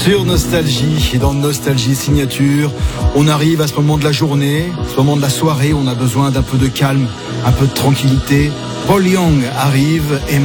Sur Nostalgie et dans Nostalgie Signature, on arrive à ce moment de la journée, ce moment de la soirée, on a besoin d'un peu de calme, un peu de tranquillité. Paul Young arrive et